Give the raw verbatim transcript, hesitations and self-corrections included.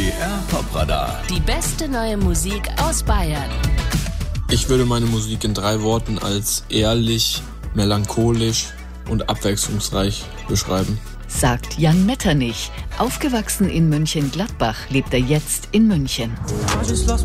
B R Popradar. Die beste neue Musik aus Bayern. Ich würde meine Musik in drei Worten als ehrlich, melancholisch und abwechslungsreich beschreiben. Sagt Jan Metternich. Aufgewachsen in Mönchengladbach, lebt er jetzt in München.